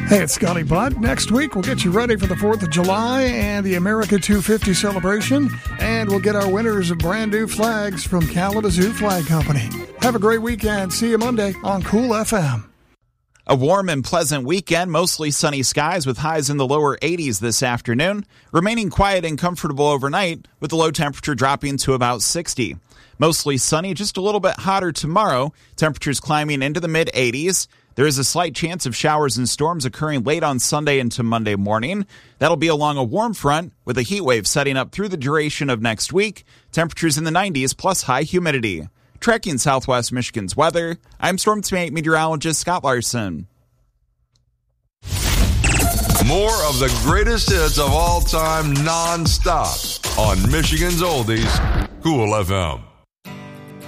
Hey, it's Scotty Butt. Next week, we'll get you ready for the 4th of July and the America 250 celebration, and we'll get our winners of brand new flags from Kalamazoo Flag Company. Have a great weekend. See you Monday on Cool FM. A warm and pleasant weekend, mostly sunny skies with highs in the lower 80s this afternoon, remaining quiet and comfortable overnight with the low temperature dropping to about 60. Mostly sunny, just a little bit hotter tomorrow, temperatures climbing into the mid-80s. There is a slight chance of showers and storms occurring late on Sunday into Monday morning. That'll be along a warm front with a heat wave setting up through the duration of next week. Temperatures in the 90s plus high humidity. Tracking Southwest Michigan's weather, I'm Storm Team meteorologist Scott Larson. More of the greatest hits of all time non-stop on Michigan's Oldies, Cool FM.